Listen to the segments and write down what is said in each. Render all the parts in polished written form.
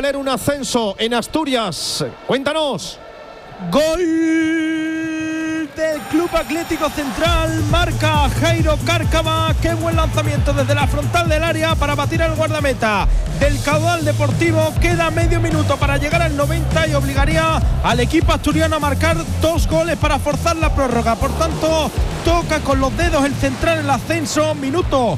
valer un ascenso en Asturias. Cuéntanos. Gol del Club Atlético Central, marca Jairo Cárcava. Qué buen lanzamiento desde la frontal del área para batir al guardameta del Caudal Deportivo. Queda medio minuto para llegar al 90 y obligaría al equipo asturiano a marcar 2 goles para forzar la prórroga. Por tanto, toca con los dedos el Central el ascenso. Minuto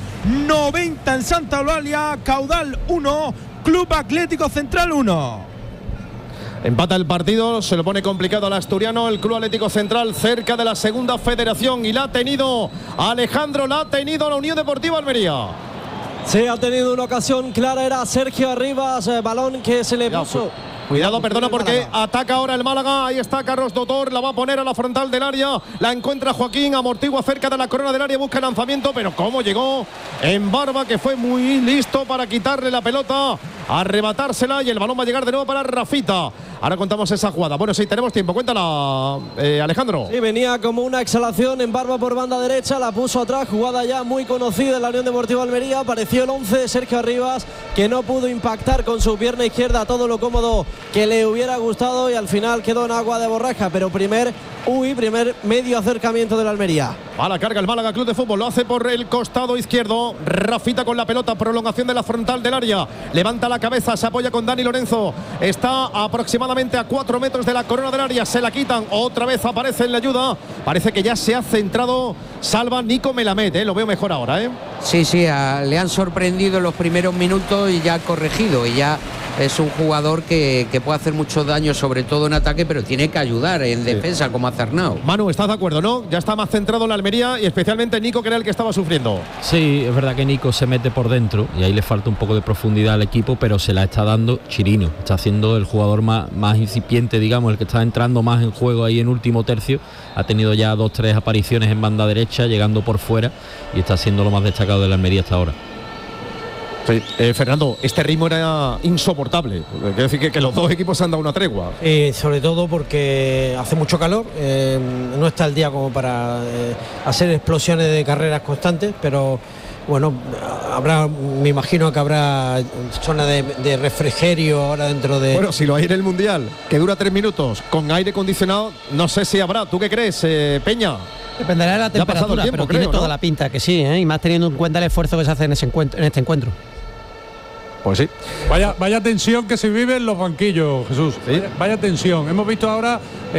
90 en Santa Eulalia. Caudal 1, Club Atlético Central 1. Empata el partido, se lo pone complicado al asturiano, el Club Atlético Central cerca de la segunda federación, y la ha tenido Alejandro, la ha tenido la Unión Deportiva Almería. Sí, ha tenido una ocasión clara, era Sergio Arribas, balón que se le puso. Cuidado, perdona, porque ataca ahora el Málaga. Ahí está Carlos Dotor, la va a poner a la frontal del área. La encuentra Joaquín, amortigua cerca de la corona del área, busca el lanzamiento, pero cómo llegó en Barba, que fue muy listo para quitarle la pelota, arrebatársela, y el balón va a llegar de nuevo para Rafita. Ahora contamos esa jugada. Bueno, sí, tenemos tiempo. Cuéntala, Alejandro. Sí, venía como una exhalación en Barba por banda derecha, la puso atrás, jugada ya muy conocida en la Unión Deportiva Almería. Apareció el 11 de Sergio Arribas, que no pudo impactar con su pierna izquierda todo lo cómodo que le hubiera gustado, y al final quedó en agua de borraja. Pero primer medio acercamiento de la Almería. A la carga el Málaga Club de Fútbol, lo hace por el costado izquierdo. Rafita con la pelota, prolongación de la frontal del área, levanta la cabeza, se apoya con Dani Lorenzo, está aproximadamente a 4 metros de la corona del área, se la quitan, otra vez aparece en la ayuda, parece que ya se ha centrado, salva Nico Melamed, lo veo mejor ahora. Sí, le han sorprendido en los primeros minutos y ya ha corregido, y ya es un jugador que puede hacer mucho daño, sobre todo en ataque, pero tiene que ayudar en defensa, como hace Arnau. Manu, ¿estás de acuerdo, no? Ya está más centrado en la Almería, y especialmente Nico, que era el que estaba sufriendo. Sí, es verdad que Nico se mete por dentro y ahí le falta un poco de profundidad al equipo, pero se la está dando Chirino. Está siendo el jugador más incipiente, digamos, el que está entrando más en juego ahí en último tercio. Ha tenido ya 2-3 apariciones en banda derecha, llegando por fuera, y está siendo lo más destacado de la Almería hasta ahora. Sí, Fernando, este ritmo era insoportable. Quiero decir que los dos equipos han dado una tregua. Sobre todo porque hace mucho calor, no está el día como para hacer explosiones de carreras constantes, pero bueno, me imagino que habrá zona de refrigerio ahora dentro de... Bueno, si lo hay en el Mundial, que dura 3 minutos, con aire acondicionado, no sé si habrá. ¿Tú qué crees, Peña? Dependerá de la temperatura, pero tiene toda la pinta que sí, y más teniendo en cuenta el esfuerzo que se hace en este encuentro. Pues sí. Vaya tensión que se vive en los banquillos, Jesús. ¿Sí? Vaya tensión. Hemos visto ahora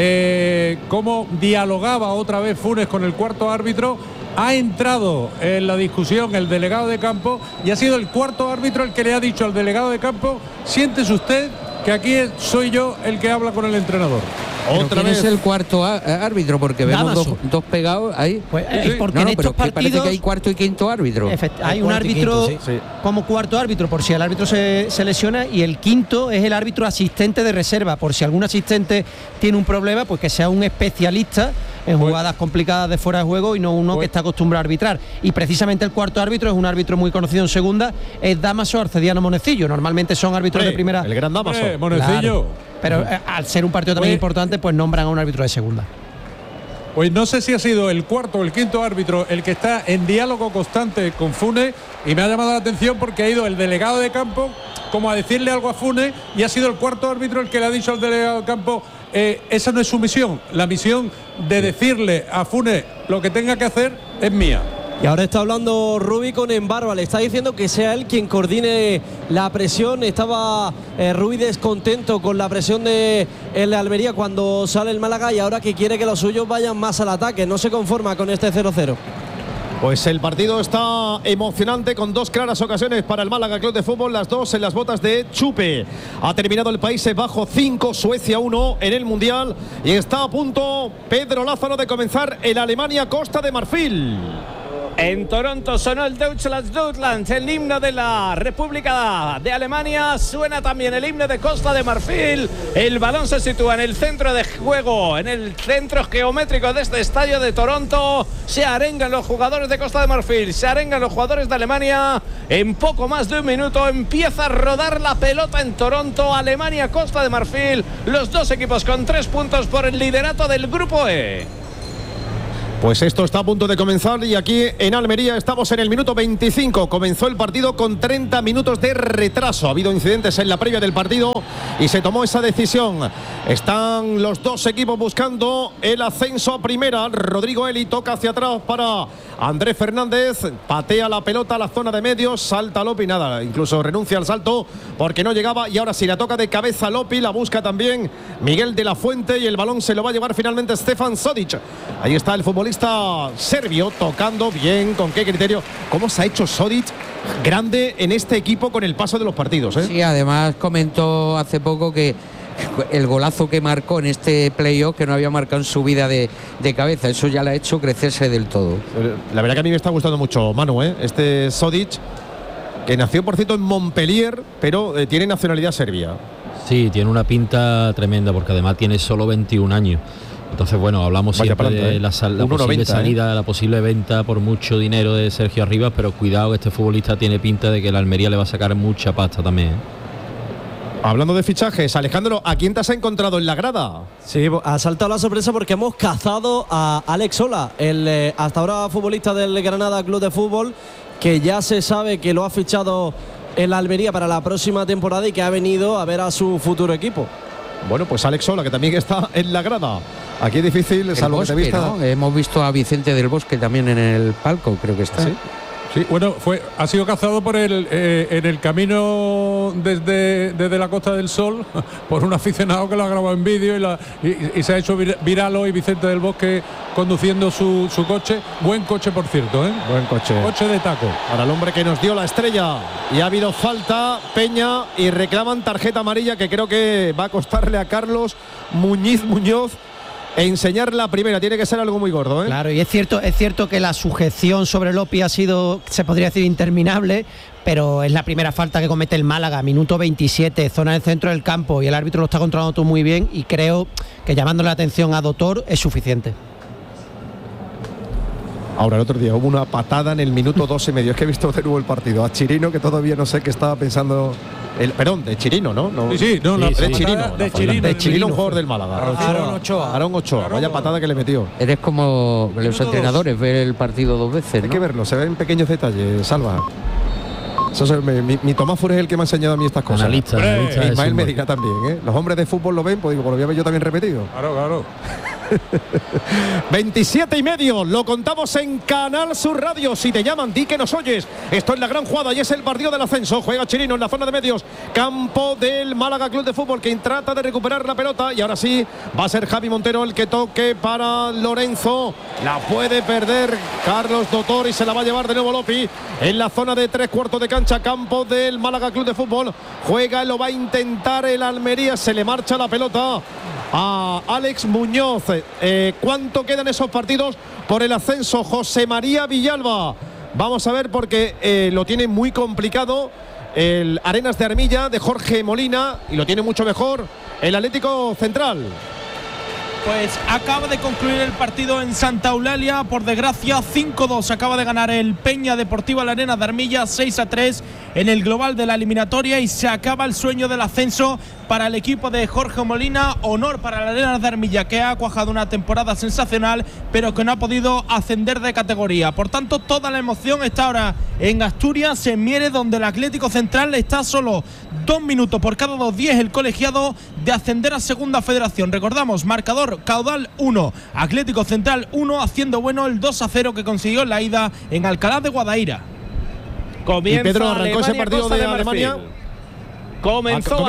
cómo dialogaba otra vez Funes con el cuarto árbitro. Ha entrado en la discusión el delegado de campo, y ha sido el cuarto árbitro el que le ha dicho al delegado de campo: siéntese usted, que aquí soy yo el que habla con el entrenador. Otra vez es el cuarto árbitro, porque vemos dos pegados ahí. Pues, porque en estos partidos parece que hay cuarto y quinto árbitro. Hay un árbitro como cuarto árbitro por si el árbitro se lesiona, y el quinto es el árbitro asistente de reserva, por si algún asistente tiene un problema, pues que sea un especialista en jugadas complicadas de fuera de juego y no uno que está acostumbrado a arbitrar. Y precisamente el cuarto árbitro es un árbitro muy conocido en segunda, es Dámaso Arcediano Monecillo. Normalmente son árbitros de primera. El gran Dámaso. Monecillo. Claro. Pero al ser un partido también importante, pues nombran a un árbitro de segunda. Pues no sé si ha sido el cuarto o el quinto árbitro el que está en diálogo constante con Funes, y me ha llamado la atención porque ha ido el delegado de campo como a decirle algo a Funes, y ha sido el cuarto árbitro el que le ha dicho al delegado de campo: esa no es su misión, la misión de decirle a Funes lo que tenga que hacer es mía. Y ahora está hablando Rubi con Embarba, le está diciendo que sea él quien coordine la presión. Estaba Rubi descontento con la presión de el Almería cuando sale el Málaga, y ahora que quiere que los suyos vayan más al ataque, no se conforma con este 0-0. Pues el partido está emocionante, con 2 claras ocasiones para el Málaga Club de Fútbol, las 2 en las botas de Chupe. Ha terminado el Países Bajos 5, Suecia 1 en el Mundial, y está a punto Pedro Lázaro de comenzar el Alemania-Costa de Marfil. En Toronto sonó el Deutschland, el himno de la República de Alemania. Suena también el himno de Costa de Marfil. El balón se sitúa en el centro de juego, en el centro geométrico de este estadio de Toronto. Se arengan los jugadores de Costa de Marfil, se arengan los jugadores de Alemania. En poco más de un minuto empieza a rodar la pelota en Toronto. Alemania, Costa de Marfil, los dos equipos con 3 puntos por el liderato del grupo E. Pues esto está a punto de comenzar y aquí en Almería estamos en el minuto 25. Comenzó el partido con 30 minutos de retraso. Ha habido incidentes en la previa del partido y se tomó esa decisión. Están los dos equipos buscando el ascenso a primera. Rodrigo Eli toca hacia atrás para Andrés Fernández. Patea la pelota a la zona de medios. Salta Lopi, nada, incluso renuncia al salto porque no llegaba. Y ahora sí la toca de cabeza Lopi. La busca también Miguel de la Fuente y el balón se lo va a llevar finalmente Stefan Sodic. Ahí está el futbolista serbio tocando bien, con qué criterio, cómo se ha hecho Sodic grande en este equipo con el paso de los partidos, ¿eh? Sí, además comentó hace poco que el golazo que marcó en este playoff, que no había marcado en su vida de cabeza, eso ya le ha hecho crecerse del todo. La verdad que a mí me está gustando mucho, Manu, este Sodic, que nació por cierto en Montpellier, pero tiene nacionalidad serbia. Sí, tiene una pinta tremenda porque además tiene solo 21 años. Entonces, bueno, hablamos siempre de la posible salida, la posible venta por mucho dinero de Sergio Arribas, pero cuidado que este futbolista tiene pinta de que la Almería le va a sacar mucha pasta también, ¿eh? Hablando de fichajes, Alejandro, ¿a quién te has encontrado en la grada? Sí, ha saltado la sorpresa porque hemos cazado a Alex Sola, el hasta ahora futbolista del Granada Club de Fútbol, que ya se sabe que lo ha fichado en la Almería para la próxima temporada y que ha venido a ver a su futuro equipo. Bueno, pues Alex Sola, que también está en la grada. Aquí es difícil, salvo que te vista, ¿no? Hemos visto a Vicente del Bosque también en el palco, creo que está. ¿Sí? Sí, bueno, ha sido cazado por en el camino desde la Costa del Sol por un aficionado que lo ha grabado en vídeo y se ha hecho viral hoy Vicente del Bosque conduciendo su coche. Buen coche, por cierto, ¿eh? Buen coche. Coche de taco. Para el hombre que nos dio la estrella. Y ha habido falta, Peña, y reclaman tarjeta amarilla que creo que va a costarle a Carlos Muñoz enseñar la primera. Tiene que ser algo muy gordo, ¿eh? Claro, y es cierto que la sujeción sobre Lopi ha sido, se podría decir, interminable, pero es la primera falta que comete el Málaga, minuto 27, zona del centro del campo, y el árbitro lo está controlando todo muy bien, y creo que llamándole la atención a Dotor es suficiente. Ahora, el otro día hubo una patada en el minuto 2,5. Es que he visto de nuevo el partido a Chirino, que todavía no sé qué estaba pensando. Perdón, de Chirino, ¿no? De Chirino, un jugador del Málaga. Aaron Ochoa. Vaya patada que le metió. Eres como los entrenadores, ver el partido dos veces, ¿no? Hay que verlo, se ven pequeños detalles, Salva. Eso es, mi Tomás Fures es el que me ha enseñado a mí estas cosas. Analista Ismael Medina también, ¿eh? Los hombres de fútbol lo ven, pues digo, pues lo voy a ver yo también repetido. Claro. 27,5, lo contamos en Canal Sur Radio. Si te llaman, di que nos oyes. Esto es la gran jugada y es el partido del ascenso. Juega Chirino en la zona de medios, campo del Málaga Club de Fútbol, que trata de recuperar la pelota. Y ahora sí, va a ser Javi Montero el que toque para Lorenzo. La puede perder Carlos Dotor y se la va a llevar de nuevo Lopi en la zona de 3/4 de cancha, campo del Málaga Club de Fútbol. Juega, lo va a intentar el Almería. Se le marcha la pelota a Alex Muñoz. ¿Cuánto quedan esos partidos por el ascenso? José María Villalba. Vamos a ver, porque lo tiene muy complicado el Arenas de Armilla de Jorge Molina y lo tiene mucho mejor el Atlético Central. Pues acaba de concluir el partido en Santa Eulalia, por desgracia 5-2 acaba de ganar el Peña Deportiva la Arenas de Armilla, 6-3 en el global de la eliminatoria, y se acaba el sueño del ascenso para el equipo de Jorge Molina. Honor para la Arenas de Armilla, que ha cuajado una temporada sensacional, pero que no ha podido ascender de categoría. Por tanto, toda la emoción está ahora en Asturias, en Mieres, donde el Atlético Central está solo 2 minutos por cada 2-10 el colegiado de ascender a Segunda Federación. Recordamos, marcador Caudal 1, Atlético Central 1, haciendo bueno el 2-0 que consiguió en la ida en Alcalá de Guadaira. Comienza, y Pedro, arrancó ese partido de Alemania. Comenzó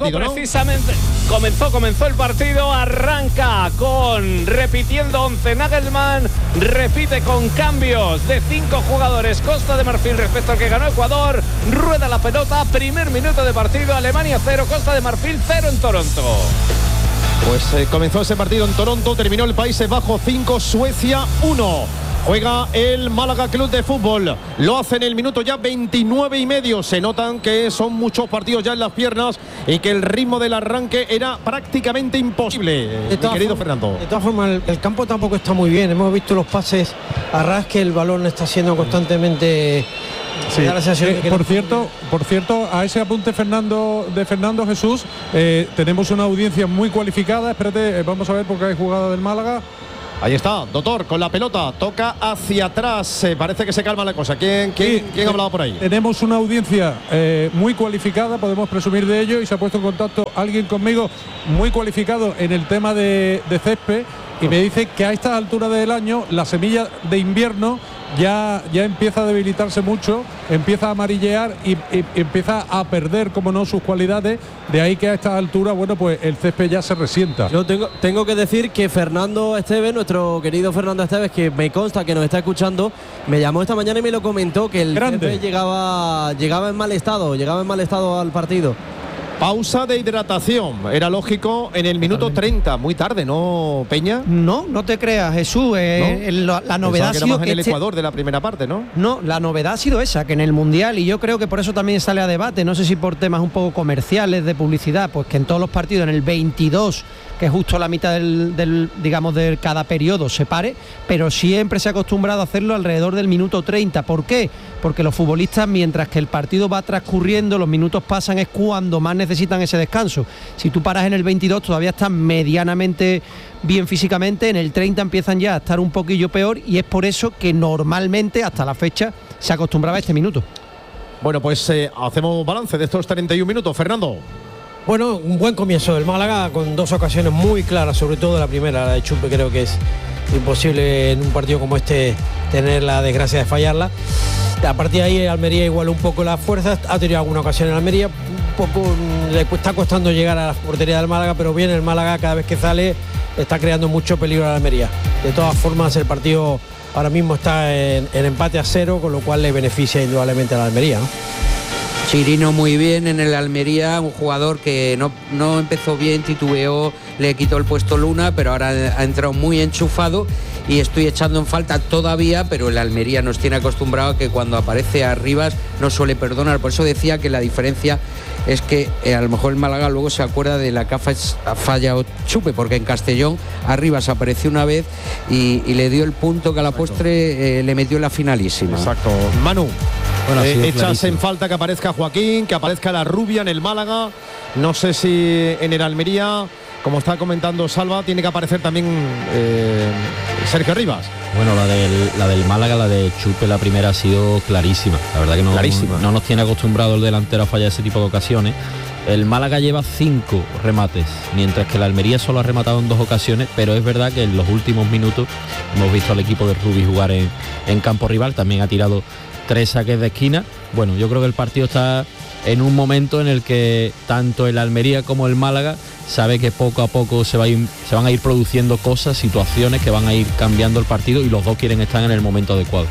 el partido, arranca repitiendo 11 Nagelman, repite con cambios de 5 jugadores Costa de Marfil respecto al que ganó Ecuador, rueda la pelota, primer minuto de partido, Alemania 0, Costa de Marfil 0 en Toronto. Pues comenzó ese partido en Toronto, terminó el Países Bajos 5, Suecia 1. Juega el Málaga Club de Fútbol. Lo hace en el minuto ya 29,5. Se notan que son muchos partidos ya en las piernas y que el ritmo del arranque era prácticamente imposible, mi querido Fernando. De todas formas, el campo tampoco está muy bien. Hemos visto los pases a ras que el balón está siendo constantemente... Sí. Por cierto, a ese apunte de Fernando Jesús, tenemos una audiencia muy cualificada. Espérate, vamos a ver porque hay jugada del Málaga. Ahí está, Doctor, con la pelota, toca hacia atrás, parece que se calma la cosa. ¿Quién ha hablado por ahí? Tenemos una audiencia muy cualificada, podemos presumir de ello, y se ha puesto en contacto alguien conmigo muy cualificado en el tema de césped, y me dice que a estas alturas del año la semilla de invierno ya empieza a debilitarse mucho, empieza a amarillear y empieza a perder, como no, sus cualidades. De ahí que a estas alturas, bueno, pues el césped ya se resienta. Yo tengo que decir que Fernando Esteves, nuestro querido Fernando Esteves, que me consta que nos está escuchando, me llamó esta mañana y me lo comentó, que el césped llegaba en mal estado al partido. Pausa de hidratación, era lógico en el minuto 30, muy tarde, ¿no, Peña? No te creas, Jesús. La novedad ha sido que en el Ecuador de la primera parte, ¿no? No, la novedad ha sido esa, que en el Mundial, y yo creo que por eso también sale a debate, no sé si por temas un poco comerciales, de publicidad, pues que en todos los partidos, en el 22, que es justo la mitad digamos, de cada periodo, se pare, pero siempre se ha acostumbrado a hacerlo alrededor del minuto 30. ¿Por qué? Porque los futbolistas, mientras que el partido va transcurriendo, los minutos pasan, es cuando más necesitan ese descanso. Si tú paras en el 22, todavía están medianamente bien físicamente, en el 30 empiezan ya a estar un poquillo peor, y es por eso que normalmente hasta la fecha se acostumbraba a este minuto. Bueno, pues hacemos balance de estos 31 minutos, Fernando. Bueno, un buen comienzo del Málaga, con dos ocasiones muy claras, sobre todo la primera, la de Chupe. Creo que es imposible en un partido como este tener la desgracia de fallarla. A partir de ahí Almería igualó un poco las fuerzas, ha tenido alguna ocasión en Almería, un poco le está costando llegar a la portería del Málaga, pero bien, el Málaga cada vez que sale está creando mucho peligro a Almería. De todas formas, el partido ahora mismo está en empate a 0, con lo cual le beneficia indudablemente a la Almería, ¿no? Chirino muy bien en el Almería, un jugador que no empezó bien, titubeó, le quitó el puesto Luna, pero ahora ha entrado muy enchufado, y estoy echando en falta todavía, pero el Almería nos tiene acostumbrado a que cuando aparece Arribas no suele perdonar. Por eso decía que la diferencia es que a lo mejor el Málaga luego se acuerda de la que ha fallado Chupe, porque en Castellón Arribas apareció una vez y le dio el punto que a la postre le metió en la finalísima. Exacto. Manu, bueno, echas en falta que aparezca Joaquín, que aparezca la Rubia en el Málaga. No sé si en el Almería, como está comentando Salva, tiene que aparecer también Sergio Arribas. Bueno, la del Málaga, la de Chupe, la primera ha sido clarísima. La verdad que no nos tiene acostumbrado el delantero a fallar ese tipo de ocasiones. El Málaga lleva 5 remates, mientras que la Almería solo ha rematado en 2 ocasiones, pero es verdad que en los últimos minutos hemos visto al equipo de Rubí jugar en campo rival. También ha tirado 3 saques de esquina. Bueno, yo creo que el partido está en un momento en el que tanto el Almería como el Málaga sabe que poco a poco se van a ir produciendo cosas, situaciones que van a ir cambiando el partido, y los dos quieren estar en el momento adecuado.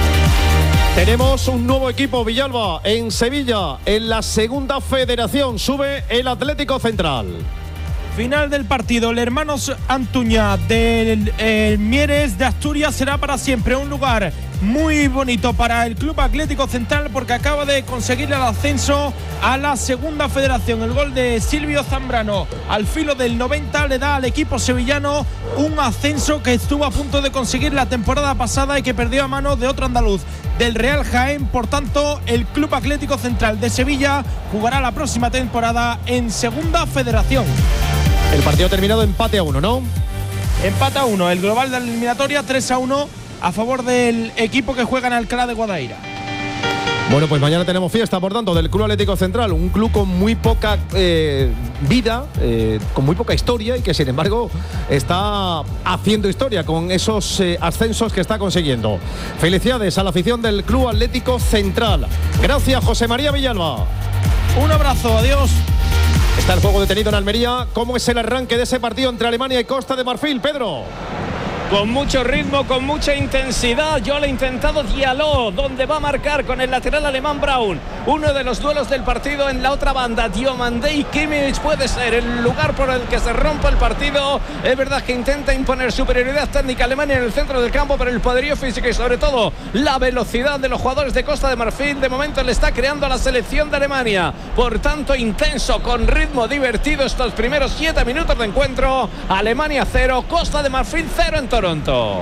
Tenemos un nuevo equipo, Villalba, en Sevilla, en la segunda federación. Sube el Atlético Central. Final del partido, el Hermanos Antuña del Mieres de Asturias será para siempre un lugar muy bonito para el Club Atlético Central, porque acaba de conseguir el ascenso a la segunda federación. El gol de Silvio Zambrano al filo del 90 le da al equipo sevillano un ascenso que estuvo a punto de conseguir la temporada pasada y que perdió a manos de otro andaluz, del Real Jaén. Por tanto, el Club Atlético Central de Sevilla jugará la próxima temporada en segunda federación. El partido ha terminado empate a 1, ¿no? Empate a 1, el global de la eliminatoria 3-1 a favor del equipo que juega en Alcalá de Guadaira. Bueno, pues mañana tenemos fiesta, por tanto, del Club Atlético Central, un club con muy poca vida, con muy poca historia, y que sin embargo está haciendo historia con esos ascensos que está consiguiendo. Felicidades a la afición del Club Atlético Central. Gracias, José María Villalba. Un abrazo, adiós. Está el juego detenido en Almería. ¿Cómo es el arranque de ese partido entre Alemania y Costa de Marfil, Pedro? Con mucho ritmo, con mucha intensidad. Yo lo he intentado Diallo, donde va a marcar con el lateral alemán Braun. Uno de los duelos del partido en la otra banda. Diomandé y Kimmich puede ser el lugar por el que se rompa el partido. Es verdad que intenta imponer superioridad técnica Alemania en el centro del campo, pero el poderío físico y sobre todo la velocidad de los jugadores de Costa de Marfil de momento le está creando a la selección de Alemania. Por tanto, intenso, con ritmo divertido estos primeros 7 minutos de encuentro. Alemania 0, Costa de Marfil 0 en Toronto.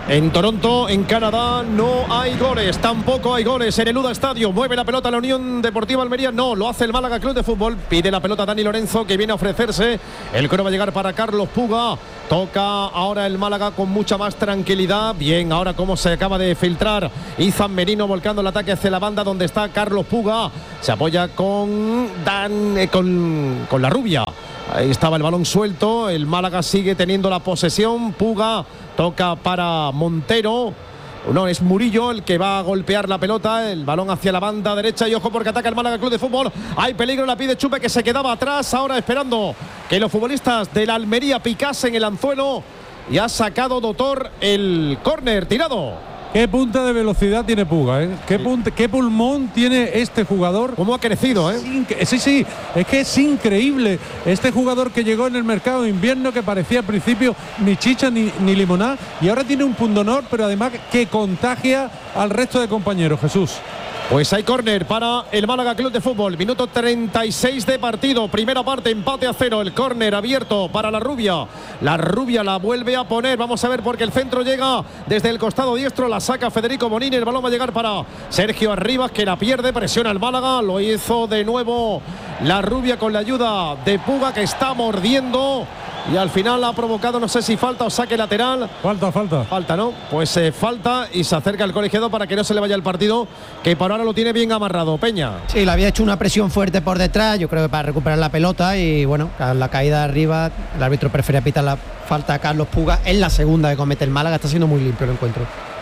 En Toronto, en Canadá, no hay goles, tampoco hay goles en el UDA Estadio. Mueve la pelota la Unión Deportiva Almería, no, lo hace el Málaga Club de Fútbol. Pide la pelota Dani Lorenzo, que viene a ofrecerse. El coro va a llegar para Carlos Puga. Toca ahora el Málaga con mucha más tranquilidad. Bien, ahora como se acaba de filtrar Izan Merino volcando el ataque hacia la banda donde está Carlos Puga. Se apoya con la rubia. Ahí estaba el balón suelto. El Málaga sigue teniendo la posesión. Puga toca para Montero. No, es Murillo el que va a golpear la pelota. El balón hacia la banda derecha. Y ojo porque ataca el Málaga Club de Fútbol. Hay peligro, la pide Chupe, que se quedaba atrás. Ahora esperando que los futbolistas de la Almería picasen el anzuelo. Y ha sacado Dotor el córner tirado. Qué punta de velocidad tiene Puga, ¿eh? Qué pulmón tiene este jugador. Cómo ha crecido, ¿eh? Sí, es que es increíble. Este jugador que llegó en el mercado de invierno, que parecía al principio ni chicha ni limonada, y ahora tiene un pundonor, pero además que contagia al resto de compañeros, Jesús. Pues hay córner para el Málaga Club de Fútbol. Minuto 36 de partido. Primera parte, empate a 0. El córner abierto para la rubia. La rubia la vuelve a poner. Vamos a ver porque el centro llega desde el costado diestro. La saca Federico Bonini. El balón va a llegar para Sergio Arribas, que la pierde. Presiona el Málaga. Lo hizo de nuevo la rubia con la ayuda de Puga, que está mordiendo. Y al final ha provocado, no sé si falta o saque lateral. Falta, ¿no? Pues falta y se acerca el colegiado para que no se le vaya el partido, que por ahora lo tiene bien amarrado, Peña. Sí, le había hecho una presión fuerte por detrás, yo creo que para recuperar la pelota, y bueno, a la caída de arriba, el árbitro prefiere pitar la falta a Carlos Puga. Es la segunda que comete el Málaga, está siendo muy limpio el encuentro.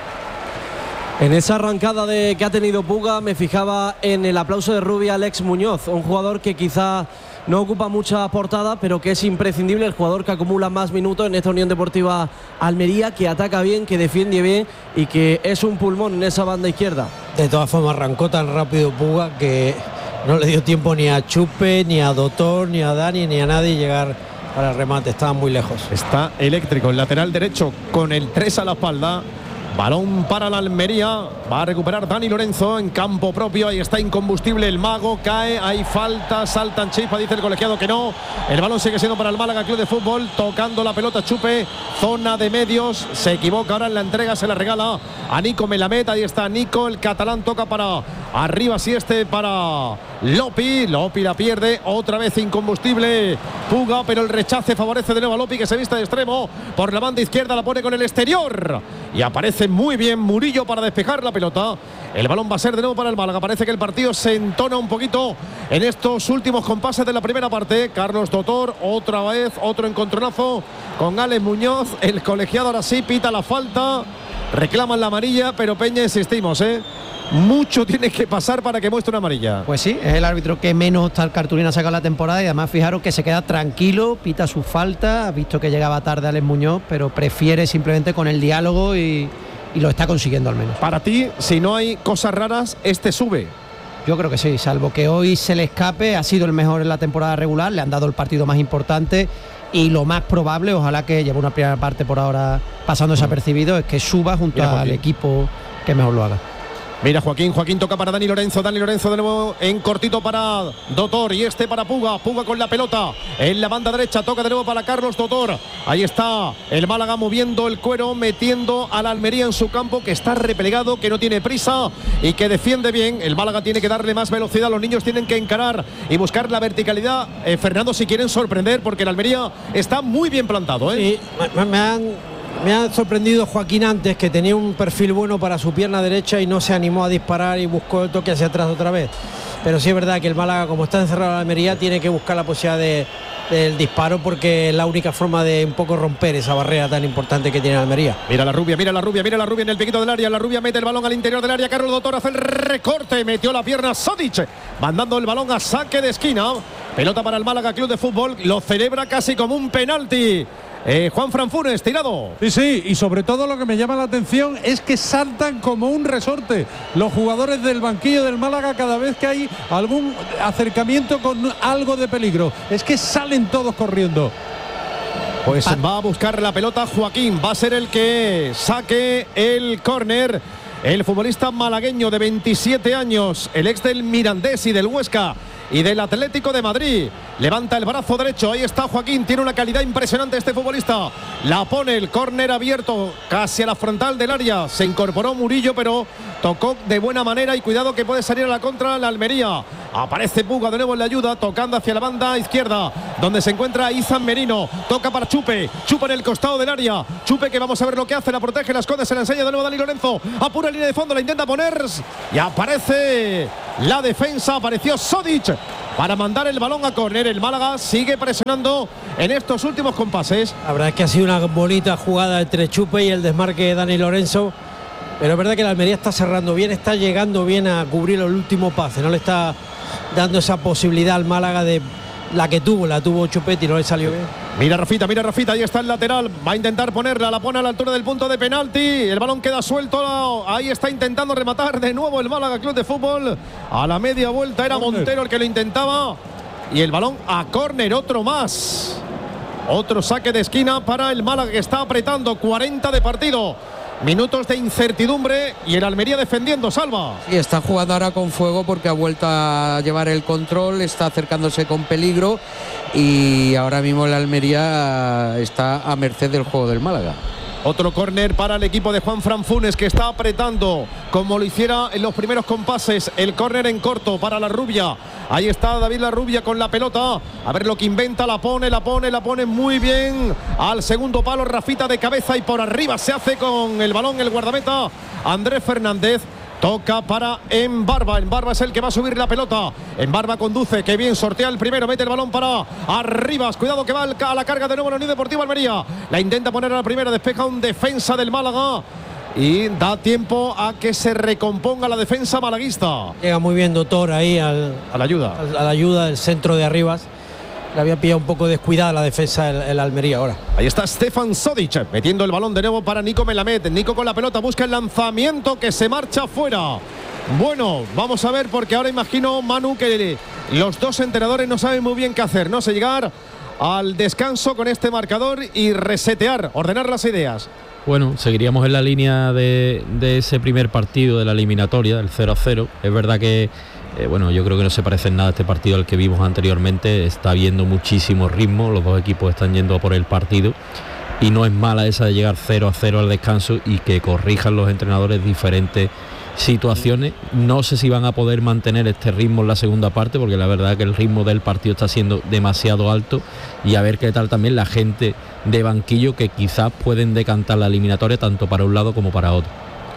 En esa arrancada que ha tenido Puga, me fijaba en el aplauso de Rubia Alex Muñoz, un jugador que quizá no ocupa mucha portada, pero que es imprescindible, el jugador que acumula más minutos en esta Unión Deportiva Almería, que ataca bien, que defiende bien y que es un pulmón en esa banda izquierda. De todas formas, arrancó tan rápido Puga que no le dio tiempo ni a Chupe, ni a Dotor, ni a Dani, ni a nadie llegar para el remate, estaban muy lejos. Está eléctrico el lateral derecho con el 3 a la espalda. Balón para la Almería, va a recuperar Dani Lorenzo en campo propio. Ahí está incombustible el mago, cae, hay falta, saltan chispa, dice el colegiado que no. El balón sigue siendo para el Málaga Club de Fútbol, tocando la pelota Chupe, zona de medios, se equivoca ahora en la entrega, se la regala a Nico Melamed. Ahí está Nico, el catalán toca para arriba, si para Lopi la pierde, otra vez incombustible Puga, pero el rechace favorece de nuevo a Lopi, que se viste de extremo por la banda izquierda, la pone con el exterior y aparece muy bien Murillo para despejar la pelota. El balón va a ser de nuevo para el Málaga. Parece que el partido se entona un poquito en estos últimos compases de la primera parte. Carlos Dotor, otra vez, otro encontronazo con Alex Muñoz. El colegiado ahora sí pita la falta, reclaman la amarilla, pero Peña, insistimos, mucho tiene que pasar para que muestre una amarilla. Pues sí, es el árbitro que menos tal cartulina ha sacado la temporada, y además fijaros que se queda tranquilo, pita su falta, ha visto que llegaba tarde Alex Muñoz, pero prefiere simplemente con el diálogo y lo está consiguiendo al menos. Para ti, si no hay cosas raras, sube. Yo creo que sí, salvo que hoy se le escape, ha sido el mejor en la temporada regular, le han dado el partido más importante y lo más probable, ojalá que lleve una primera parte por ahora pasando desapercibido, es que suba junto al equipo que mejor lo haga. Mira Joaquín toca para Dani Lorenzo de nuevo en cortito para Dotor y para Puga con la pelota en la banda derecha, toca de nuevo para Carlos Dotor. Ahí está el Málaga moviendo el cuero, metiendo a la Almería en su campo, que está replegado, que no tiene prisa y que defiende bien. El Málaga tiene que darle más velocidad, los niños tienen que encarar y buscar la verticalidad, Fernando, si quieren sorprender, porque el Almería está muy bien plantado. Sí, me ha sorprendido Joaquín antes, que tenía un perfil bueno para su pierna derecha y no se animó a disparar y buscó el toque hacia atrás otra vez. Pero sí es verdad que el Málaga, como está encerrado en la Almería, tiene que buscar la posibilidad del disparo, porque es la única forma de un poco romper esa barrera tan importante que tiene la Almería. Mira la rubia en el piquito del área. La rubia mete el balón al interior del área. Carlos Dotor hace el recorte, metió la pierna Sodic, mandando el balón a saque de esquina. Pelota para el Málaga Club de Fútbol, lo celebra casi como un penalti. Juan Franfunes, tirado. Sí, y sobre todo lo que me llama la atención es que saltan como un resorte los jugadores del banquillo del Málaga cada vez que hay algún acercamiento con algo de peligro. Es que salen todos corriendo. Pues va a buscar la pelota Joaquín, va a ser el que saque el córner. El futbolista malagueño de 27 años, el ex del Mirandés y del Huesca, y del Atlético de Madrid. Levanta el brazo derecho, ahí está Joaquín, tiene una calidad impresionante este futbolista. La pone, el córner abierto casi a la frontal del área. Se incorporó Murillo, pero tocó de buena manera y cuidado que puede salir a la contra la Almería. Aparece Puga de nuevo en la ayuda, tocando hacia la banda izquierda, donde se encuentra Izan Merino. Toca para Chupe en el costado del área. Chupe, que vamos a ver lo que hace, la protege, la esconde, se la enseña de nuevo Dani Lorenzo. Apura línea de fondo, la intenta poner y aparece la defensa, apareció Sodic para mandar el balón a córner. El Málaga sigue presionando en estos últimos compases. La verdad es que ha sido una bonita jugada entre Chupe y el desmarque de Dani Lorenzo. Pero es verdad que la Almería está cerrando bien, está llegando bien a cubrir el último pase. No le está dando esa posibilidad al Málaga de la tuvo Chupetti y no le salió bien. Mira Rafita, ahí está el lateral, va a intentar ponerla, la pone a la altura del punto de penalti, el balón queda suelto, ahí está intentando rematar de nuevo el Málaga Club de Fútbol, a la media vuelta era Montero el que lo intentaba, y el balón a córner, otro más, otro saque de esquina para el Málaga que está apretando, 40 de partido. Minutos de incertidumbre y el Almería defendiendo, Salva. Sí, está jugando ahora con fuego porque ha vuelto a llevar el control, está acercándose con peligro y ahora mismo el Almería está a merced del juego del Málaga. Otro córner para el equipo de Juanfran Funes, que está apretando como lo hiciera en los primeros compases. El córner en corto para la Rubia. Ahí está David La Rubia con la pelota. A ver lo que inventa, la pone muy bien. Al segundo palo, Rafita de cabeza y por arriba se hace con el balón el guardameta Andrés Fernández. Toca para Embarba. Embarba es el que va a subir la pelota. Embarba conduce, que bien sortea el primero. Mete el balón para Arribas. Cuidado que va a la carga de nuevo la Unión Deportiva Almería. La intenta poner a la primera. Despeja un defensa del Málaga. Y da tiempo a que se recomponga la defensa malaguista. Llega muy bien Dotor ahí a la ayuda. A la ayuda del centro de Arribas. Le había pillado un poco descuidada la defensa el Almería ahora. Ahí está Stefan Sodic metiendo el balón de nuevo para Nico Melamed. Nico con la pelota busca el lanzamiento que se marcha fuera. Bueno, vamos a ver porque ahora imagino, Manu, que los dos entrenadores no saben muy bien qué hacer. No sé, llegar al descanso con este marcador y resetear, ordenar las ideas. Bueno, seguiríamos en la línea de ese primer partido de la eliminatoria, del 0-0. Es verdad que bueno, yo creo que no se parece en nada a este partido al que vimos anteriormente. Está habiendo muchísimo ritmo, los dos equipos están yendo por el partido y no es mala esa de llegar 0-0 al descanso y que corrijan los entrenadores diferentes situaciones. No sé si van a poder mantener este ritmo en la segunda parte, porque la verdad que el ritmo del partido está siendo demasiado alto, y a ver qué tal también la gente de banquillo, que quizás pueden decantar la eliminatoria tanto para un lado como para otro.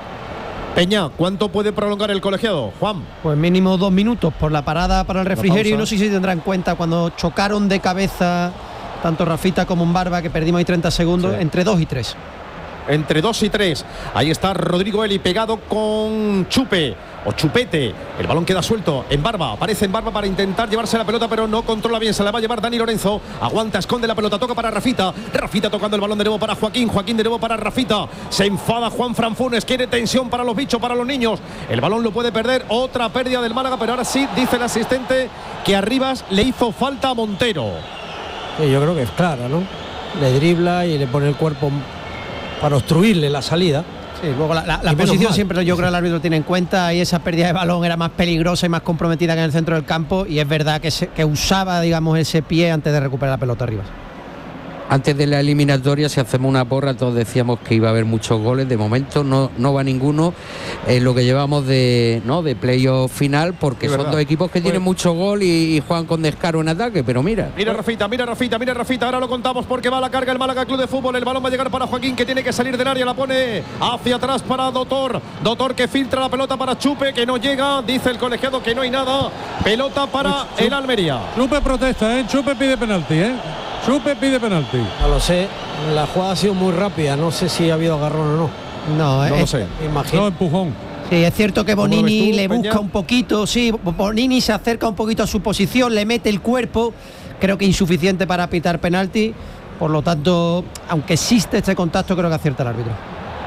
Peña, ¿cuánto puede prolongar el colegiado, Juan? Pues mínimo 2 minutos por la parada para el refrigerio, y no sé si tendrá en cuenta cuando chocaron de cabeza tanto Rafita como Embarba, que perdimos ahí 30 segundos, sí. Entre 2 y 3. Entre 2 y 3. Ahí está Rodrigo Eli pegado con Chupe o Chupete. El balón queda suelto. Embarba, aparece Embarba para intentar llevarse la pelota, pero no controla bien. Se la va a llevar Dani Lorenzo. Aguanta, esconde la pelota, toca para Rafita. Rafita tocando el balón de nuevo para Joaquín. Joaquín de nuevo para Rafita. Se enfada Juanfran Funes. Quiere tensión para los bichos, para los niños. El balón lo puede perder. Otra pérdida del Málaga, pero ahora sí dice el asistente que Arribas le hizo falta a Montero. Sí, yo creo que es clara, ¿no? Le dribla y le pone el cuerpo para obstruirle la salida. Sí, luego la posición siempre yo creo que el árbitro tiene en cuenta, y esa pérdida de balón era más peligrosa y más comprometida que en el centro del campo, y es verdad que usaba, digamos, ese pie antes de recuperar la pelota arriba. Antes de la eliminatoria, si hacemos una porra, todos decíamos que iba a haber muchos goles. De momento no va ninguno en lo que llevamos de playoff final, porque son dos equipos que tienen mucho gol y juegan con descaro en ataque, pero mira. Mira Rafita, ahora lo contamos porque va a la carga el Málaga Club de Fútbol. El balón va a llegar para Joaquín, que tiene que salir del área, la pone hacia atrás para Dotor que filtra la pelota para Chupe, que no llega, dice el colegiado que no hay nada. Pelota para el Almería. Chupe protesta, Chupe pide penalti, Chupe pide penalti. No lo sé, la jugada ha sido muy rápida, no sé si ha habido agarrón o no. No lo sé. Imagino. No, empujón. Sí, es cierto que Bonini le busca un poquito, sí, Bonini se acerca un poquito a su posición, le mete el cuerpo, creo que insuficiente para pitar penalti, por lo tanto, aunque existe este contacto, creo que acierta el árbitro.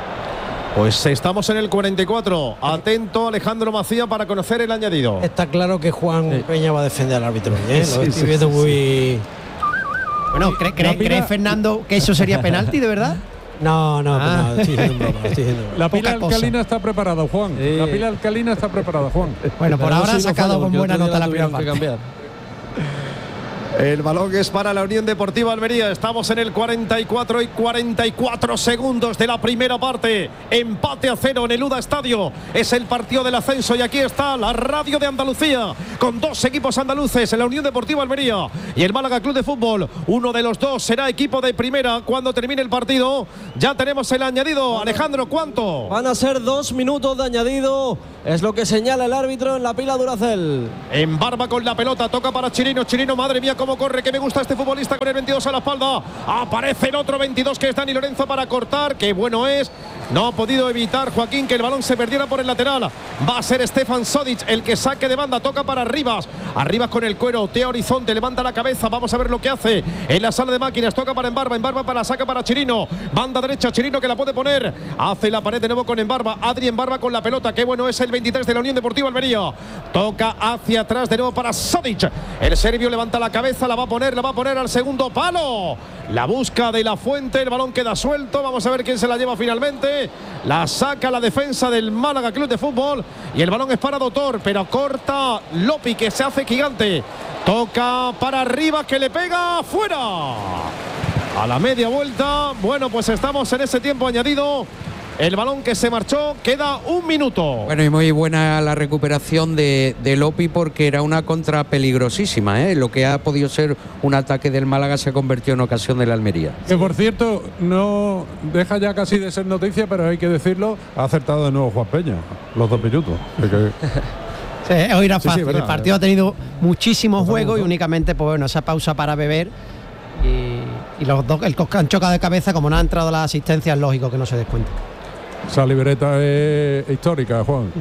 Pues estamos en el 44. Atento Alejandro Macía para conocer el añadido. Está claro que Juan Peña va a defender al árbitro. Lo estoy viendo muy... Bueno, ¿cree Fernando que eso sería penalti, de verdad? No, estoy diciendo broma, La pila alcalina está preparada, Juan. La pila alcalina está preparada, Juan. Bueno, por ahora ha sacado con buena nota la primera parte. El balón es para la Unión Deportiva Almería. Estamos en el 44 y 44 segundos de la primera parte. Empate a 0 en el UDA Estadio. Es el partido del ascenso y aquí está la radio de Andalucía con dos equipos andaluces, la Unión Deportiva Almería y el Málaga Club de Fútbol. Uno de los dos será equipo de primera cuando termine el partido. Ya tenemos el añadido. Alejandro, ¿cuánto? Van a ser 2 minutos de añadido. Es lo que señala el árbitro en la pila Duracell. En Barba con la pelota, toca para Chirino. Chirino, madre mía, cómo corre, que me gusta este futbolista con el 22 a la espalda. Aparece el otro 22 que es Dani Lorenzo para cortar. Qué bueno es. No ha podido evitar Joaquín que el balón se perdiera por el lateral. Va a ser Stefan Sodic el que saque de banda. Toca para Rivas. Arribas con el cuero. Tea Horizonte. Levanta la cabeza. Vamos a ver lo que hace en la sala de máquinas. Toca para Embarba. Embarba para saca para Chirino. Banda derecha. Chirino que la puede poner. Hace la pared de nuevo con Embarba. Adri Embarba con la pelota. Qué bueno es el 23 de la Unión Deportiva Almería. Toca hacia atrás de nuevo para Sodic. El serbio levanta la cabeza. La va a poner al segundo palo. La busca de La Fuente. El balón queda suelto. Vamos a ver quién se la lleva finalmente. La saca la defensa del Málaga Club de Fútbol y el balón es para Dotor, pero corta Lopi que se hace gigante. Toca para arriba que le pega fuera. A la media vuelta. Bueno, pues estamos en ese tiempo añadido. El balón que se marchó, queda 1 minuto. Bueno, y muy buena la recuperación de Lopi porque era una contra peligrosísima, ¿eh? Lo que ha podido ser un ataque del Málaga se convirtió en ocasión de la Almería. Que por cierto, no deja ya casi de ser noticia, pero hay que decirlo, ha acertado de nuevo Juan Peña, los 2 minutos. Sí, hoy era fácil, el partido ha tenido muchísimos juegos y únicamente pues bueno, esa pausa para beber y los dos, el han chocado de cabeza, como no ha entrado la asistencia, es lógico que no se descuente. Esa libreta es histórica, Juan.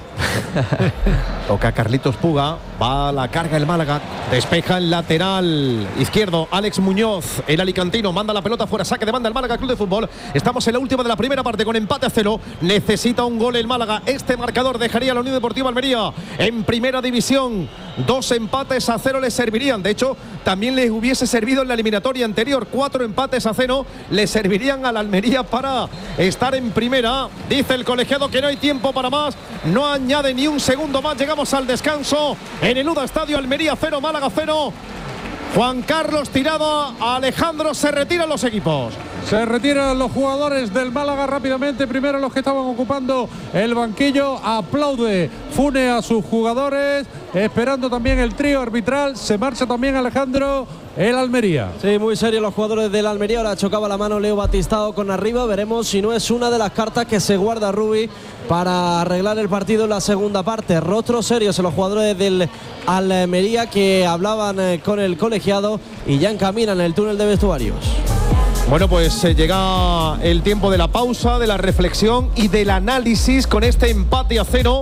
Toca Carlitos Puga, va a la carga el Málaga, despeja el lateral izquierdo, Alex Muñoz, el alicantino, manda la pelota fuera, saque de banda el Málaga Club de Fútbol. Estamos en la última de la primera parte con empate a 0, necesita un gol el Málaga. Este marcador dejaría a la Unión Deportiva Almería en primera división. 2 empates a 0 le servirían, de hecho también les hubiese servido en la eliminatoria anterior. 4 empates a 0 le servirían a la Almería para estar en primera. Dice el colegiado que no hay tiempo para más, no añade ni un segundo más. Llegamos al descanso en el UDA Estadio. Almería 0, Málaga 0. Juan Carlos Tirado, Alejandro, se retiran los equipos. Se retiran los jugadores del Málaga rápidamente. Primero los que estaban ocupando el banquillo. Aplaude Fune a sus jugadores, esperando también el trío arbitral. Se marcha también Alejandro, el Almería. Sí, muy serio los jugadores del Almería. Ahora chocaba la mano Leo Batistao con arriba. Veremos si no es una de las cartas que se guarda Rubi para arreglar el partido en la segunda parte. Rostros serios en los jugadores del Almería que hablaban con el colegiado y ya encaminan el túnel de vestuarios. Bueno, pues llega el tiempo de la pausa, de la reflexión y del análisis con este empate a 0.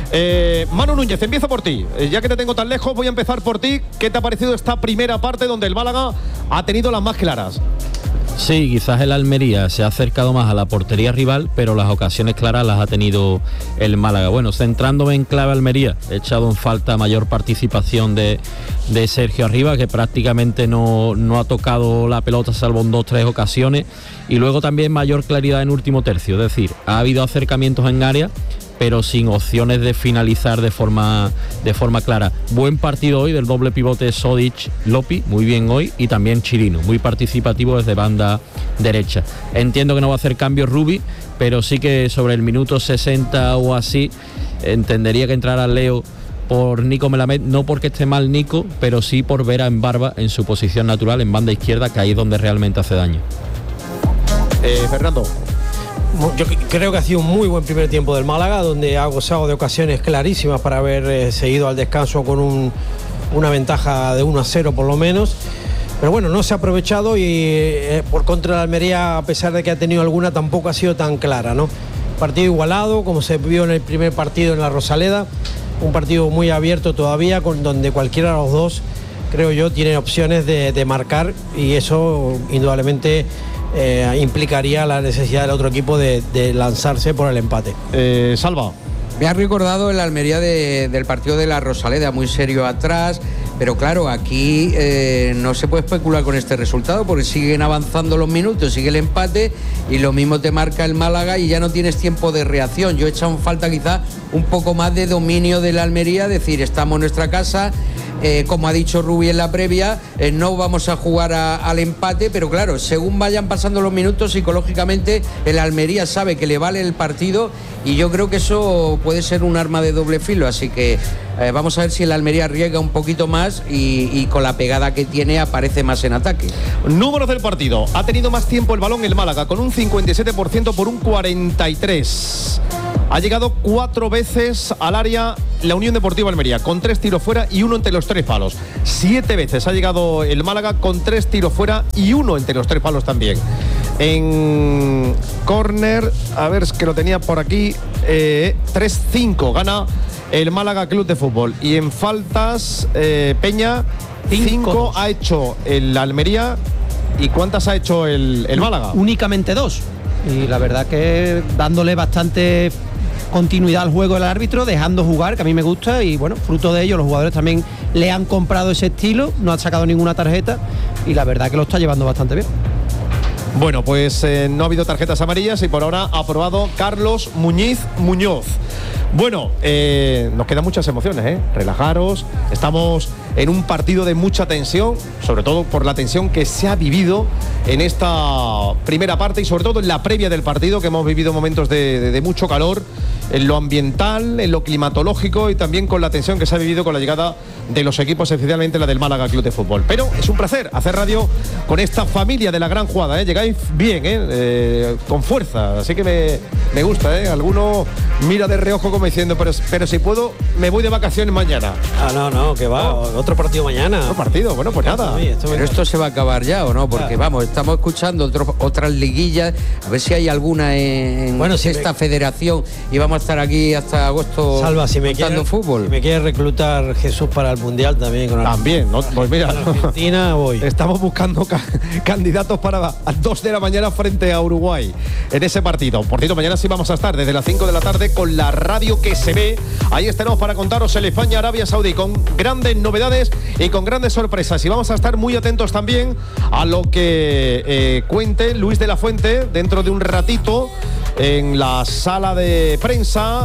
Manu Núñez, empiezo por ti. Ya que te tengo tan lejos, voy a empezar por ti. ¿Qué te ha parecido esta primera parte donde el Málaga ha tenido las más claras? Sí, quizás el Almería se ha acercado más a la portería rival, pero las ocasiones claras las ha tenido el Málaga. Bueno, centrándome en clave Almería, he echado en falta mayor participación de Sergio Arribas, que prácticamente no ha tocado la pelota salvo en 2-3 ocasiones, y luego también mayor claridad en último tercio, es decir, ha habido acercamientos en área, pero sin opciones de finalizar de forma clara. Buen partido hoy del doble pivote Sodic-Lopi, muy bien hoy, y también Chirino, muy participativo desde banda derecha. Entiendo que no va a hacer cambios Rubi, pero sí que sobre el minuto 60 o así entendería que entrara Leo por Nico Melamed, no porque esté mal Nico, pero sí por ver a Embarba en su posición natural en banda izquierda, que ahí es donde realmente hace daño. Fernando. Yo creo que ha sido un muy buen primer tiempo del Málaga, donde ha gozado de ocasiones clarísimas para haber seguido al descanso con una ventaja de 1-0 por lo menos. Pero bueno, no se ha aprovechado y por contra de Almería, a pesar de que ha tenido alguna, tampoco ha sido tan clara, ¿no? Partido igualado, como se vio en el primer partido en la Rosaleda, un partido muy abierto todavía, donde cualquiera de los dos, creo yo, tiene opciones de marcar, y eso indudablemente implicaría la necesidad del otro equipo de lanzarse por el empate. Salva. Me ha recordado el Almería del partido de la Rosaleda, muy serio atrás, pero claro, aquí no se puede especular con este resultado porque siguen avanzando los minutos, sigue el empate y lo mismo te marca el Málaga y ya no tienes tiempo de reacción. Yo he echado en falta quizás un poco más de dominio de la Almería, decir, estamos en nuestra casa. Como ha dicho Rubi en la previa, no vamos a jugar al empate, pero claro, según vayan pasando los minutos, psicológicamente el Almería sabe que le vale el partido y yo creo que eso puede ser un arma de doble filo, así que vamos a ver si el Almería arriesga un poquito más y con la pegada que tiene aparece más en ataque. Números del partido. Ha tenido más tiempo el balón el Málaga, con un 57% por un 43%. Ha llegado 4 veces al área la Unión Deportiva Almería, con 3 tiros fuera y 1 entre los 3 palos. 7 veces ha llegado el Málaga con 3 tiros fuera y 1 entre los 3 palos también. En córner, a ver, es que lo tenía por aquí, 3-5 gana el Málaga Club de Fútbol. Y en faltas, Peña, 5 ha hecho el Almería. ¿Y cuántas ha hecho el Málaga? Únicamente 2. Y la verdad que dándole bastante continuidad al juego del árbitro, dejando jugar, que a mí me gusta, y bueno, fruto de ello los jugadores también le han comprado ese estilo, no han sacado ninguna tarjeta y la verdad que lo está llevando bastante bien. Bueno, pues no ha habido tarjetas amarillas y por ahora ha aprobado Carlos Muñoz. Bueno, nos quedan muchas emociones, relajaros, estamos en un partido de mucha tensión, sobre todo por la tensión que se ha vivido en esta primera parte y sobre todo en la previa del partido, que hemos vivido momentos de mucho calor en lo ambiental, en lo climatológico y también con la tensión que se ha vivido con la llegada de los equipos, especialmente la del Málaga Club de Fútbol. Pero es un placer hacer radio con esta familia de la gran jugada, llegáis bien, con fuerza, así que me gusta, Alguno mira de reojo como diciendo, pero si puedo, me voy de vacaciones mañana. No, que va, otro partido mañana. Otro partido, bueno, pues nada. Pero esto se va a acabar ya, ¿o no? Porque vamos, estamos escuchando otras liguillas, a ver si hay alguna en esta federación y vamos a estar aquí hasta agosto. Salva, si me quiere fútbol. Si me quiere reclutar Jesús para el Mundial también. También, ¿no? Pues mira, Argentina voy. Estamos buscando candidatos para a 2 de la mañana frente a Uruguay en ese partido. Por cierto, mañana sí vamos a estar desde las 5 de la tarde con la radio que se ve. Ahí estaremos para contaros el España-Arabia Saudí con grandes novedades y con grandes sorpresas. Y vamos a estar muy atentos también a lo que cuente Luis de la Fuente dentro de un ratito en la sala de prensa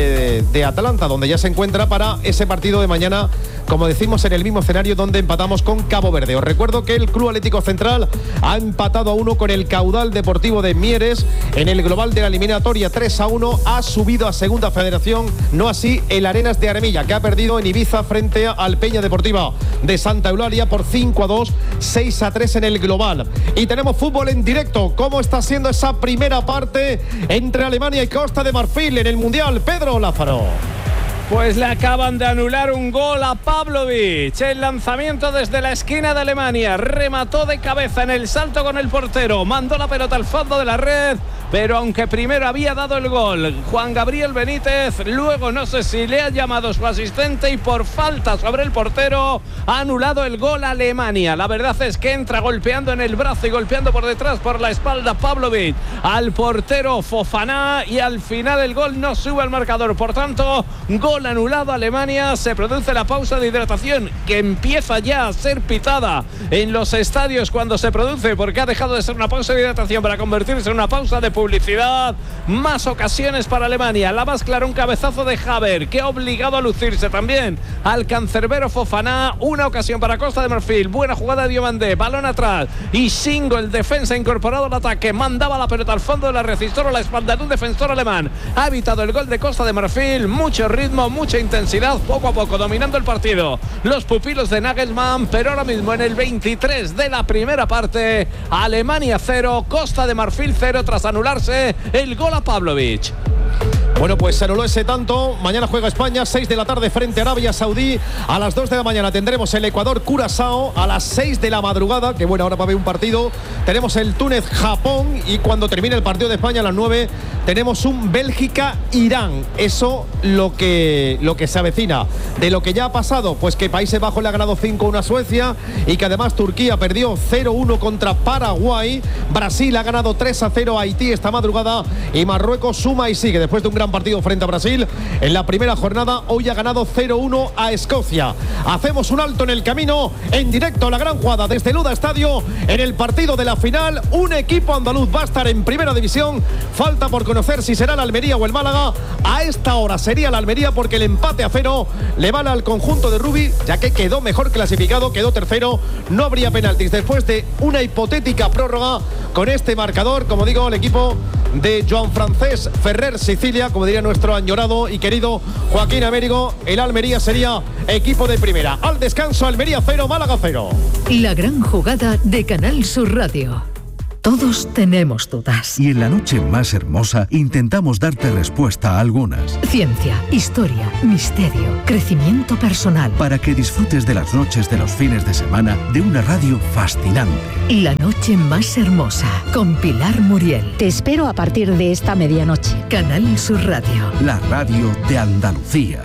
de Atlanta, donde ya se encuentra para ese partido de mañana, como decimos, en el mismo escenario donde empatamos con Cabo Verde. Os recuerdo que el Club Atlético Central ha empatado a 1 con el Caudal Deportivo de Mieres en el global de la eliminatoria 3-1, ha subido a Segunda Federación, no así el Arenas de Armilla, que ha perdido en Ibiza frente al Peña Deportiva de Santa Eulalia por 5-2, 6-3 en el global. Y tenemos fútbol en directo. ¿Cómo está siendo esa primera parte entre Alemania y Costa de Marfil en el Mundial? Pedro Lázaro. Pues le acaban de anular un gol a Pavlovic. El lanzamiento desde la esquina de Alemania. Remató de cabeza en el salto con el portero. Mandó la pelota al fondo de la red. Pero aunque primero había dado el gol Juan Gabriel Benítez, luego no sé si le ha llamado su asistente y por falta sobre el portero ha anulado el gol a Alemania. La verdad es que entra golpeando en el brazo y golpeando por detrás, por la espalda, Pavlovic al portero Fofana, y al final el gol no sube al marcador. Por tanto, gol anulado a Alemania. Se produce la pausa de hidratación que empieza ya a ser pitada en los estadios cuando se produce, porque ha dejado de ser una pausa de hidratación para convertirse en una pausa de publicidad. Más ocasiones para Alemania. La más clara, un cabezazo de Haver, que ha obligado a lucirse también al cancerbero Fofana. Una ocasión para Costa de Marfil. Buena jugada de Diomandé. Balón atrás. Y Shingo, el defensa incorporado al ataque, mandaba la pelota al fondo de la red y solo la espalda de un defensor alemán. Ha evitado el gol de Costa de Marfil. Mucho ritmo, mucha intensidad, poco a poco dominando el partido los pupilos de Nagelsmann, pero ahora mismo en el 23 de la primera parte, Alemania 0, Costa de Marfil 0, tras anularse el gol a Pavlovic. Bueno, pues se anuló ese tanto. Mañana juega España, 6 de la tarde frente a Arabia Saudí. A las 2 de la mañana tendremos el Ecuador-Curazao. A las 6 de la madrugada, que bueno, ahora va a haber un partido, tenemos el Túnez-Japón. Y cuando termine el partido de España a las 9 tenemos un Bélgica-Irán. Eso lo que se avecina. De lo que ya ha pasado, pues que Países Bajos le ha ganado 5-1 a Suecia y que además Turquía perdió 0-1 contra Paraguay. Brasil ha ganado 3-0 a Haití esta madrugada y Marruecos suma y sigue después de un gran gran partido frente a Brasil. En la primera jornada, hoy ha ganado 0-1 a Escocia. Hacemos un alto en el camino, en directo a la gran jugada desde Luda Estadio, en el partido de la final. Un equipo andaluz va a estar en primera división. Falta por conocer si será el Almería o el Málaga. A esta hora sería la Almería, porque el empate a 0 le vale al conjunto de Rubi, ya que quedó mejor clasificado, quedó tercero. No habría penaltis después de una hipotética prórroga. Con este marcador, como digo, el equipo de Joan Francesc Ferrer Sicilia, como diría nuestro añorado y querido Joaquín Américo, el Almería sería equipo de primera. Al descanso, Almería 0, Málaga 0. La gran jugada de Canal Sur Radio. Todos tenemos dudas. Y en la noche más hermosa intentamos darte respuesta a algunas. Ciencia, historia, misterio, crecimiento personal. Para que disfrutes de las noches de los fines de semana de una radio fascinante. La noche más hermosa, con Pilar Muriel. Te espero a partir de esta medianoche. Canal Sur Radio. La radio de Andalucía.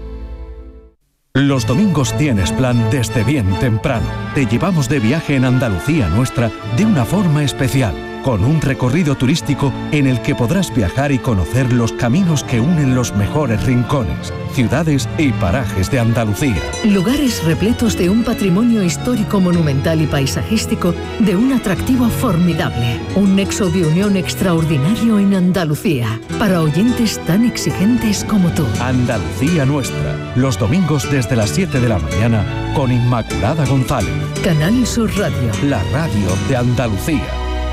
Los domingos tienes plan desde bien temprano. Te llevamos de viaje en Andalucía nuestra de una forma especial, con un recorrido turístico en el que podrás viajar y conocer los caminos que unen los mejores rincones, ciudades y parajes de Andalucía. Lugares repletos de un patrimonio histórico, monumental y paisajístico, de un atractivo formidable. Un nexo de unión extraordinario en Andalucía, para oyentes tan exigentes como tú. Andalucía nuestra, los domingos desde las 7 de la mañana, con Inmaculada González. Canal Sur Radio. La radio de Andalucía.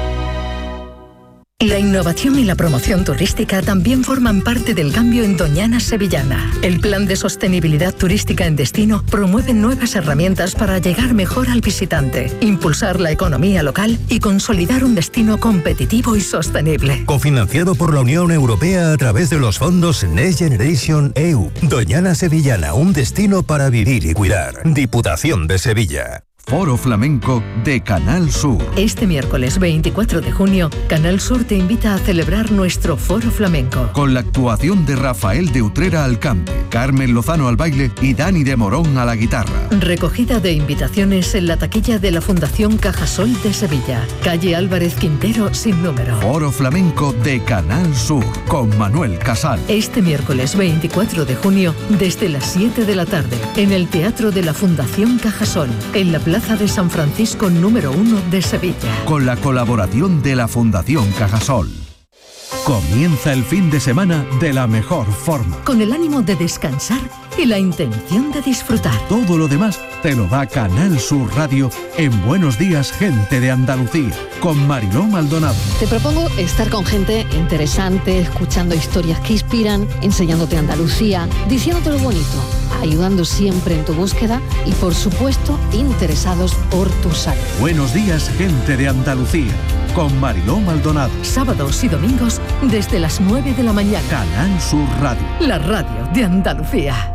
La innovación y la promoción turística también forman parte del cambio en Doñana Sevillana. El Plan de Sostenibilidad Turística en Destino promueve nuevas herramientas para llegar mejor al visitante, impulsar la economía local y consolidar un destino competitivo y sostenible. Cofinanciado por la Unión Europea a través de los fondos Next Generation EU. Doñana Sevillana, un destino para vivir y cuidar. Diputación de Sevilla. Foro Flamenco de Canal Sur. Este miércoles 24 de junio, Canal Sur te invita a celebrar nuestro Foro Flamenco. Con la actuación de Rafael de Utrera al cante, Carmen Lozano al baile y Dani de Morón a la guitarra. Recogida de invitaciones en la taquilla de la Fundación Cajasol de Sevilla, calle Álvarez Quintero sin número. Foro Flamenco de Canal Sur, con Manuel Casal. Este miércoles 24 de junio, desde las 7 de la tarde, en el Teatro de la Fundación Cajasol, en la Plaza de San Francisco número 1 de Sevilla. Con la colaboración de la Fundación Cajasol. Comienza el fin de semana de la mejor forma. Con el ánimo de descansar y la intención de disfrutar. Todo lo demás te lo da Canal Sur Radio en Buenos Días, Gente de Andalucía, con Mariló Maldonado. Te propongo estar con gente interesante, escuchando historias que inspiran, enseñándote Andalucía, diciéndote lo bonito, ayudando siempre en tu búsqueda y, por supuesto, interesados por tu salud. Buenos Días, Gente de Andalucía, con Mariló Maldonado. Sábados y domingos desde las 9 de la mañana. Canal Sur Radio. La radio de Andalucía.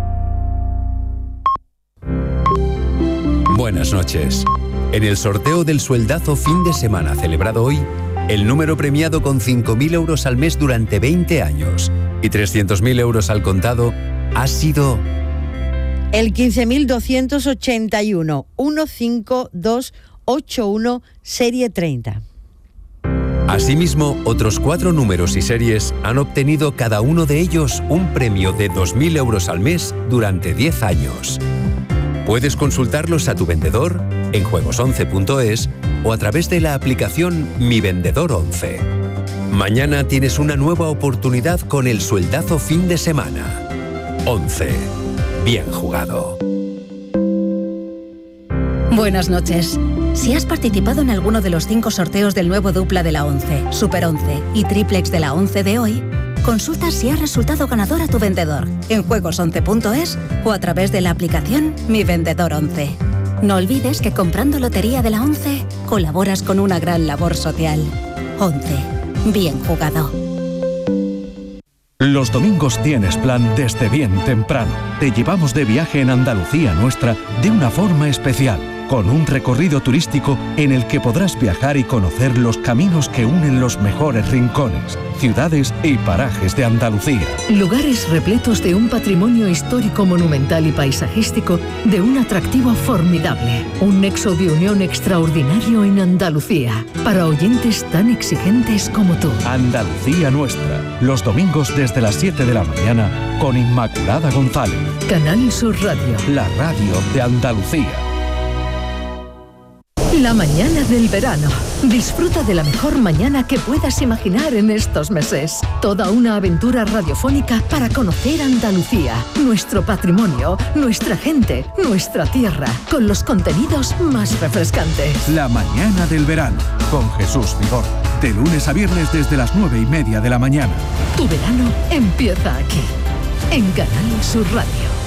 Buenas noches. En el sorteo del sueldazo fin de semana celebrado hoy, el número premiado con 5.000 euros al mes durante 20 años y 300.000 euros al contado ha sido el 15.281 15281 serie 30. Asimismo, otros 4 números y series han obtenido cada uno de ellos un premio de 2.000 euros al mes durante 10 años. Puedes consultarlos a tu vendedor en juegos11.es o a través de la aplicación Mi Vendedor 11. Mañana tienes una nueva oportunidad con el sueldazo fin de semana. 11. Bien jugado. Buenas noches. Si has participado en alguno de los 5 sorteos del nuevo dupla de la 11, Super 11 y triplex de la 11 de hoy, consulta si has resultado ganador a tu vendedor en juegos11.es o a través de la aplicación Mi Vendedor 11. No olvides que comprando lotería de la 11 colaboras con una gran labor social. 11. Bien jugado. Los domingos tienes plan desde bien temprano. Te llevamos de viaje en Andalucía nuestra de una forma especial, con un recorrido turístico en el que podrás viajar y conocer los caminos que unen los mejores rincones, ciudades y parajes de Andalucía. Lugares repletos de un patrimonio histórico, monumental y paisajístico de un atractivo formidable. Un nexo de unión extraordinario en Andalucía, para oyentes tan exigentes como tú. Andalucía Nuestra, los domingos desde las 7 de la mañana con Inmaculada González. Canal Sur Radio. La radio de Andalucía. La mañana del verano. Disfruta de la mejor mañana que puedas imaginar en estos meses. Toda una aventura radiofónica para conocer Andalucía, nuestro patrimonio, nuestra gente, nuestra tierra, con los contenidos más refrescantes. La mañana del verano, con Jesús Vigor. De lunes a viernes desde las 9:30 de la mañana. Tu verano empieza aquí, en Canal Sur Radio.